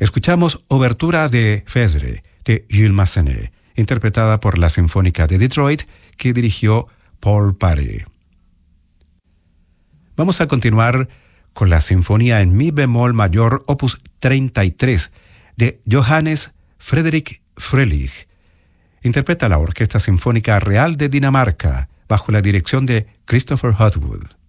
Escuchamos Obertura de Phèdre, de Jules Massenet, interpretada por la Sinfónica de Detroit, que dirigió Paul Paré. Vamos a continuar con la Sinfonía en Mi bemol mayor, opus 33, de Johannes Friedrich Fröhlich. Interpreta la Orquesta Sinfónica Real de Dinamarca, bajo la dirección de Christopher Hotwood.